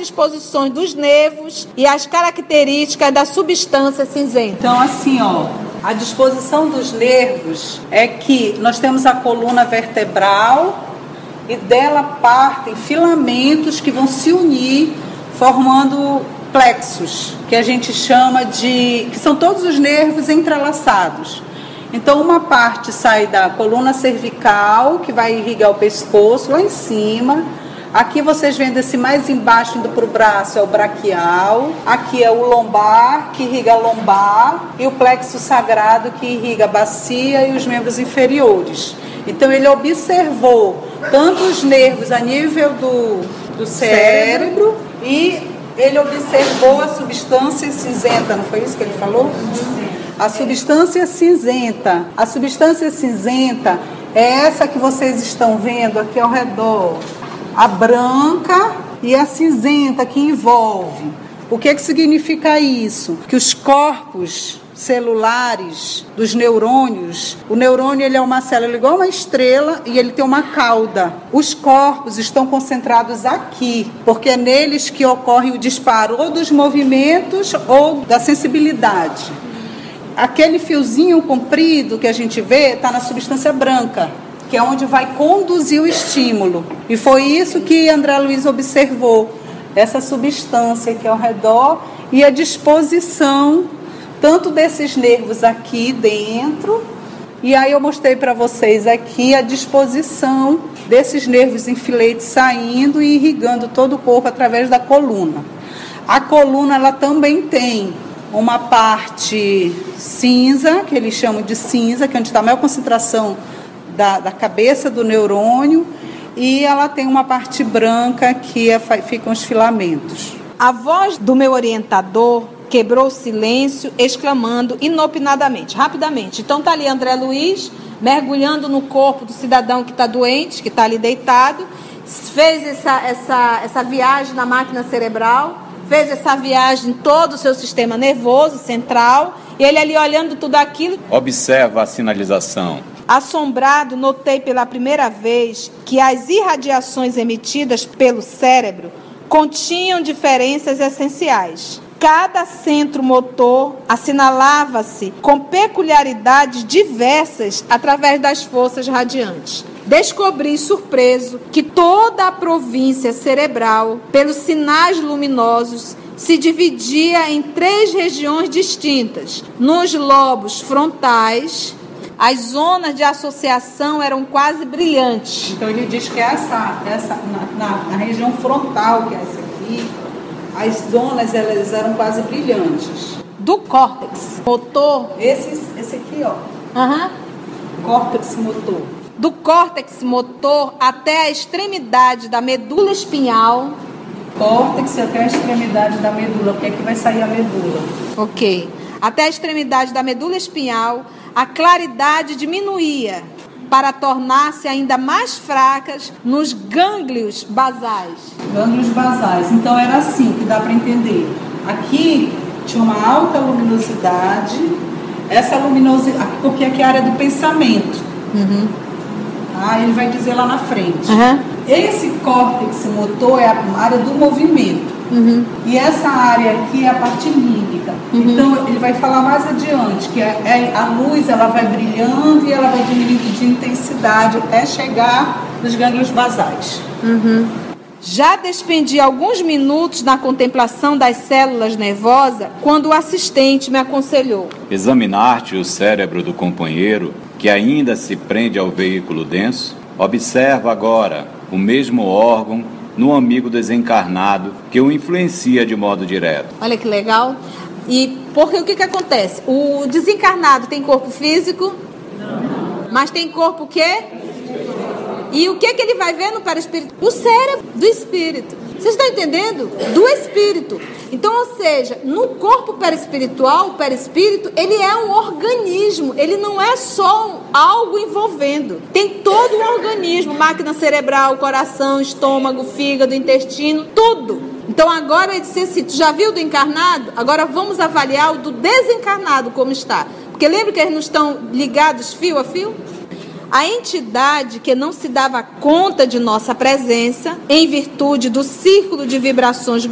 disposições dos nervos e as características da substância cinzenta. Então, assim, a disposição dos nervos é que nós temos a coluna vertebral e dela partem filamentos que vão se unir formando plexos, que a gente chama de... que são todos os nervos entrelaçados. Então, uma parte sai da coluna cervical, que vai irrigar o pescoço lá em cima. Aqui vocês veem desse mais embaixo, indo para o braço, é o braquial. Aqui é o lombar, que irriga a lombar. E o plexo sagrado, que irriga a bacia e os membros inferiores. Então, ele observou tanto os nervos a nível do cérebro e ele observou a substância cinzenta, não foi isso que ele falou? A substância cinzenta. A substância cinzenta é essa que vocês estão vendo aqui ao redor. A branca e a cinzenta que envolve. O que significa isso? Que os corpos celulares dos neurônios, o neurônio ele é uma célula igual uma estrela e ele tem uma cauda. Os corpos estão concentrados aqui, porque é neles que ocorre o disparo ou dos movimentos ou da sensibilidade. Aquele fiozinho comprido que a gente vê está na substância branca, que é onde vai conduzir o estímulo. E foi isso que André Luiz observou, essa substância aqui ao redor e a disposição tanto desses nervos aqui dentro, e aí eu mostrei para vocês aqui a disposição desses nervos em filete saindo e irrigando todo o corpo através da coluna. A coluna ela também tem uma parte cinza, que eles chamam de cinza, que é onde está a maior concentração da cabeça do neurônio, e ela tem uma parte branca que ficam os filamentos. A voz do meu orientador quebrou o silêncio, exclamando inopinadamente, rapidamente. Então está ali André Luiz, mergulhando no corpo do cidadão que está doente, que está ali deitado, fez essa viagem na máquina cerebral, fez essa viagem em todo o seu sistema nervoso central, e ele ali olhando tudo aquilo. Observa a sinalização. Assombrado, notei pela primeira vez que as irradiações emitidas pelo cérebro continham diferenças essenciais. Cada centro motor assinalava-se com peculiaridades diversas através das forças radiantes. Descobri, surpreso, que toda a província cerebral, pelos sinais luminosos, se dividia em 3 regiões distintas. Nos lobos frontais, as zonas de associação eram quase brilhantes. Então ele diz que na região frontal, que é essa aqui, as zonas elas eram quase brilhantes. Do córtex motor, esse aqui, córtex motor. Do córtex motor até a extremidade da medula espinhal. Córtex até a extremidade da medula, porque aqui vai sair a medula. Ok. Até a extremidade da medula espinhal, a claridade diminuía para tornar-se ainda mais fracas nos gânglios basais. Gânglios basais. Então era assim que dá para entender. Aqui tinha uma alta luminosidade, essa luminosidade, porque aqui é a área do pensamento. Ele vai dizer lá na frente. Esse córtex motor é a área do movimento. E essa área aqui é a parte límbica. Então ele vai falar mais adiante que a luz ela vai brilhando e ela vai diminuindo de intensidade até chegar nos gânglios basais. Já despendi alguns minutos na contemplação das células nervosas quando o assistente me aconselhou: examinar-te o cérebro do companheiro que ainda se prende ao veículo denso. Observa agora o mesmo órgão no amigo desencarnado que o influencia de modo direto. Olha que legal. E porque o que acontece? O desencarnado tem corpo físico? Não. Mas tem corpo o quê? E o que ele vai ver no perispírito? O cérebro do espírito. Vocês estão entendendo? Do espírito. Então, ou seja, no corpo perispiritual, o perispírito, ele é um organismo. Ele não é só algo envolvendo. Tem todo um organismo, máquina cerebral, coração, estômago, fígado, intestino, tudo. Então, agora ele disse assim, tu já viu do encarnado? Agora vamos avaliar o do desencarnado como está. Porque lembra que eles não estão ligados fio a fio? A entidade que não se dava conta de nossa presença, em virtude do círculo de vibrações